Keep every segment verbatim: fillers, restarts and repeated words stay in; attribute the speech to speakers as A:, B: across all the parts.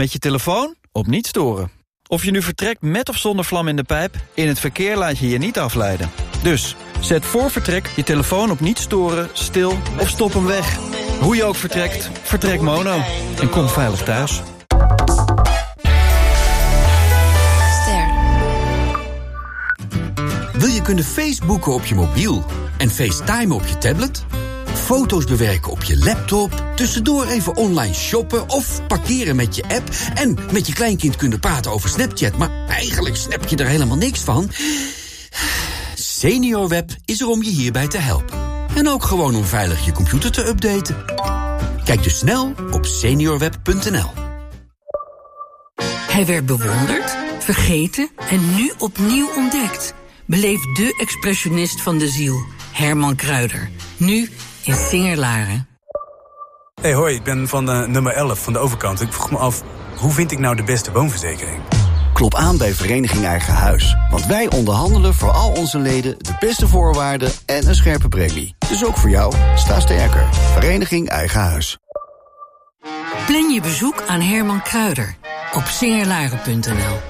A: met je telefoon op niet storen. Of je nu vertrekt met of zonder vlam in de pijp, in het verkeer laat je je niet afleiden. Dus, zet voor vertrek je telefoon op niet storen, stil of stop hem weg. Hoe je ook vertrekt, vertrek mono. En kom veilig thuis.
B: Ster.
C: Wil je kunnen Facebooken op je mobiel en FaceTime op je tablet? Foto's bewerken op je laptop, tussendoor even online shoppen of parkeren met je app en met je kleinkind kunnen praten over Snapchat, maar eigenlijk snap je er helemaal niks van? SeniorWeb is er om je hierbij te helpen. En ook gewoon om veilig je computer te updaten. Kijk dus snel op seniorweb punt n l.
D: Hij werd bewonderd, vergeten en nu opnieuw ontdekt. Beleef de expressionist van de ziel, Herman Kruijder. Nu in Singerlaren.
E: Hey, hoi, ik ben van uh, nummer elf van de overkant. Ik vroeg me af, hoe vind ik nou de beste woonverzekering?
F: Klop aan bij Vereniging Eigen Huis. Want wij onderhandelen voor al onze leden de beste voorwaarden en een scherpe premie. Dus ook voor jou, sta sterker. Vereniging Eigen Huis.
D: Plan je bezoek aan Herman Kruijder op singerlaren punt n l.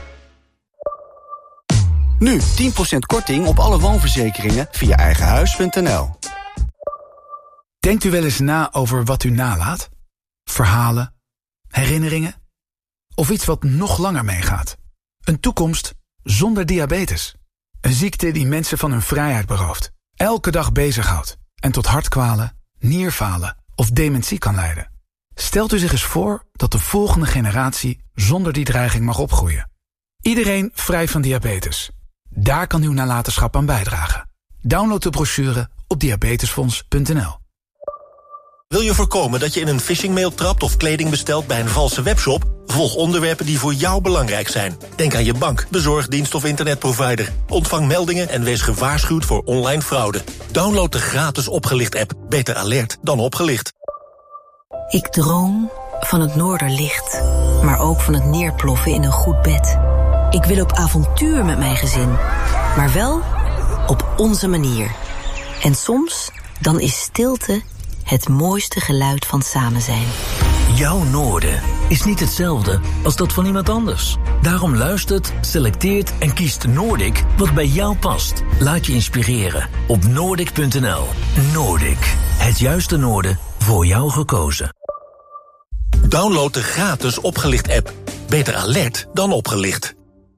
F: Nu tien procent korting op alle woonverzekeringen via eigenhuis punt n l.
G: Denkt u wel eens na over wat u nalaat? Verhalen, herinneringen? Of iets wat nog langer meegaat? Een toekomst zonder diabetes. Een ziekte die mensen van hun vrijheid berooft. Elke dag bezighoudt en tot hartkwalen, nierfalen of dementie kan leiden. Stelt u zich eens voor dat de volgende generatie zonder die dreiging mag opgroeien. Iedereen vrij van diabetes. Daar kan uw nalatenschap aan bijdragen. Download de brochure op diabetesfonds punt n l.
H: Wil je voorkomen dat je in een phishingmail trapt of kleding bestelt bij een valse webshop? Volg onderwerpen die voor jou belangrijk zijn. Denk aan je bank, bezorgdienst of internetprovider. Ontvang meldingen en wees gewaarschuwd voor online fraude. Download de gratis Opgelicht-app. Beter alert dan opgelicht.
B: Ik droom van het noorderlicht, maar ook van het neerploffen in een goed bed. Ik wil op avontuur met mijn gezin, maar wel op onze manier. En soms, dan is stilte het mooiste geluid van samen zijn.
I: Jouw noorden is niet hetzelfde als dat van iemand anders. Daarom luistert, selecteert en kiest Noordic wat bij jou past. Laat je inspireren op noordic punt n l. Noordic, het juiste noorden voor jou gekozen.
H: Download de gratis Opgelicht-app. Beter alert dan opgelicht.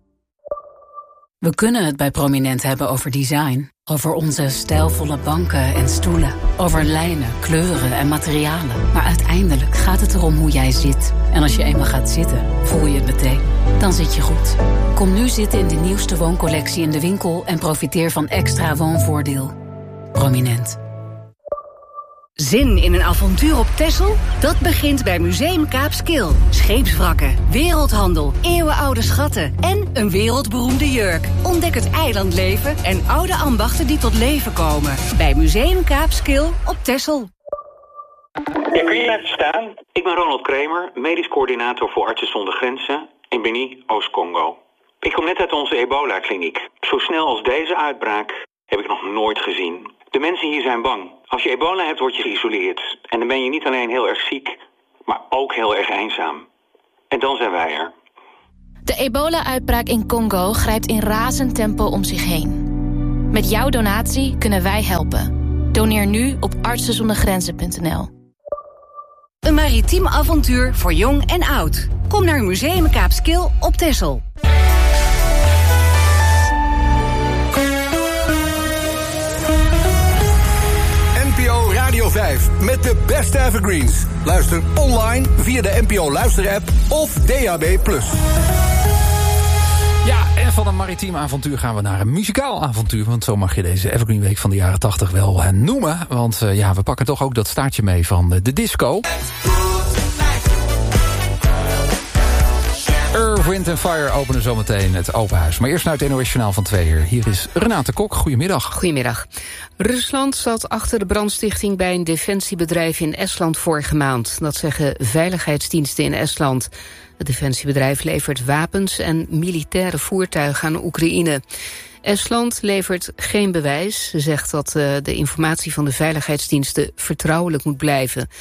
D: We kunnen het bij Prominent hebben over design. Over onze stijlvolle banken en stoelen. Over lijnen, kleuren en materialen. Maar uiteindelijk gaat het erom hoe jij zit. En als je eenmaal gaat zitten, voel je het meteen. Dan zit je goed. Kom nu zitten in de nieuwste wooncollectie in de winkel en profiteer van extra woonvoordeel. Prominent.
J: Zin in een avontuur op Texel? Dat begint bij Museum Kaapskil. Scheepswrakken, wereldhandel, eeuwenoude schatten en een wereldberoemde jurk. Ontdek het eilandleven en oude ambachten die tot leven komen. Bij Museum Kaapskil op Texel.
K: Ja, kun je even staan? Ik ben Ronald Kramer, medisch coördinator voor Artsen zonder Grenzen in Beni, Oost-Congo. Ik kom net uit onze ebola-kliniek. Zo snel als deze uitbraak heb ik nog nooit gezien. De mensen hier zijn bang. Als je ebola hebt, word je geïsoleerd. En dan ben je niet alleen heel erg ziek, maar ook heel erg eenzaam. En dan zijn wij er.
L: De ebola-uitbraak in Congo grijpt in razend tempo om zich heen. Met jouw donatie kunnen wij helpen. Doneer nu op artsen zonder grenzen punt n l.
J: Een maritiem avontuur voor jong en oud. Kom naar Museum Kaapskil op Texel.
M: N P O Radio vijf met de beste evergreens. Luister online via de N P O Luister-app of D A B plus.
N: Ja, en van een maritiem avontuur gaan we naar een muzikaal avontuur. Want zo mag je deze Evergreen Week van de jaren tachtig wel uh, noemen. Want uh, ja, we pakken toch ook dat staartje mee van uh, de disco. Earth, Wind and Fire openen zometeen het open huis. Maar eerst naar het N O S-journaal van twee uur. Hier is Renate Kok. Goedemiddag.
O: Goedemiddag. Rusland zat achter de brandstichting bij een defensiebedrijf in Estland vorige maand. Dat zeggen veiligheidsdiensten in Estland. Het defensiebedrijf levert wapens en militaire voertuigen aan Oekraïne. Estland levert geen bewijs. Ze zegt dat uh, de informatie van de veiligheidsdiensten vertrouwelijk moet blijven.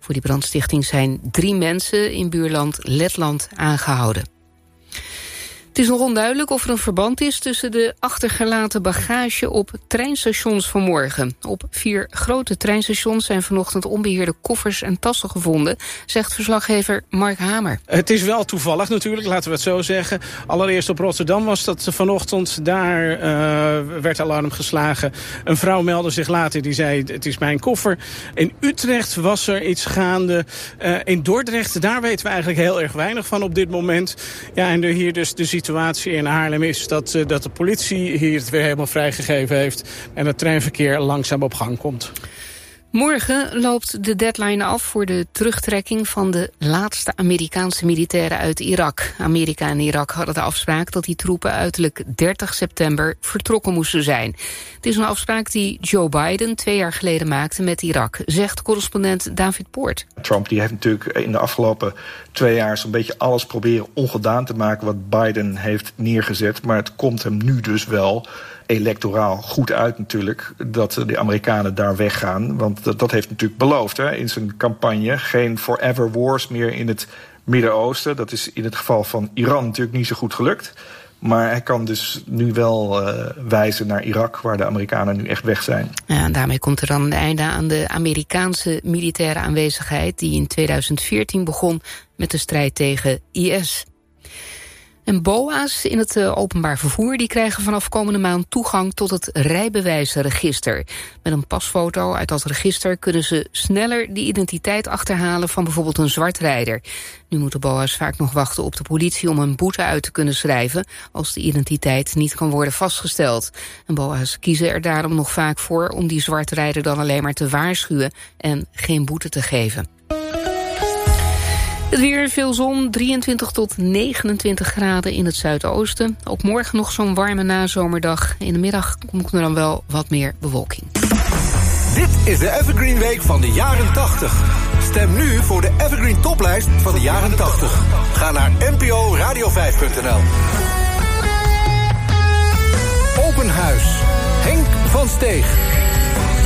O: Voor die brandstichting zijn drie mensen in buurland Letland aangehouden. Het is nog onduidelijk of er een verband is tussen de achtergelaten bagage op treinstations vanmorgen. Op vier grote treinstations zijn vanochtend onbeheerde koffers en tassen gevonden, zegt verslaggever Mark Hamer.
P: Het is wel toevallig natuurlijk, laten we het zo zeggen. Allereerst op Rotterdam was dat vanochtend, daar uh, werd alarm geslagen. Een vrouw meldde zich later, die zei het is mijn koffer. In Utrecht was er iets gaande. Uh, in Dordrecht, daar weten we eigenlijk heel erg weinig van op dit moment. Ja, en er hier dus de situatie in Haarlem is dat, uh, dat de politie hier het weer helemaal vrijgegeven heeft en het treinverkeer langzaam op gang komt.
O: Morgen loopt de deadline af voor de terugtrekking van de laatste Amerikaanse militairen uit Irak. Amerika en Irak hadden de afspraak dat die troepen uiterlijk dertig september vertrokken moesten zijn. Het is een afspraak die Joe Biden twee jaar geleden maakte met Irak, zegt correspondent David Poort.
Q: Trump die heeft natuurlijk in de afgelopen twee jaar zo'n beetje alles proberen ongedaan te maken wat Biden heeft neergezet. Maar het komt hem nu dus wel electoraal goed uit natuurlijk dat de Amerikanen daar weggaan. Want dat, dat heeft natuurlijk beloofd hè, in zijn campagne. Geen forever wars meer in het Midden-Oosten. Dat is in het geval van Iran natuurlijk niet zo goed gelukt. Maar hij kan dus nu wel uh, wijzen naar Irak, waar de Amerikanen nu echt weg zijn.
O: Ja, en daarmee komt er dan een einde aan de Amerikaanse militaire aanwezigheid die in tweeduizend veertien begon met de strijd tegen I S. En B O A's in het uh, openbaar vervoer die krijgen vanaf komende maand toegang tot het rijbewijsregister. Met een pasfoto uit dat register kunnen ze sneller de identiteit achterhalen van bijvoorbeeld een zwartrijder. Nu moeten B O A's vaak nog wachten op de politie om een boete uit te kunnen schrijven als de identiteit niet kan worden vastgesteld. En B O A's kiezen er daarom nog vaak voor om die zwartrijder dan alleen maar te waarschuwen en geen boete te geven. Het weer, veel zon, drieëntwintig tot negenentwintig graden in het zuidoosten. Ook morgen nog zo'n warme nazomerdag. In de middag komt er dan wel wat meer bewolking.
M: Dit is de Evergreen Week van de jaren tachtig. Stem nu voor de Evergreen Toplijst van de jaren tachtig. Ga naar n p o radio vijf punt n l. Open Huis. Henk van Steeg.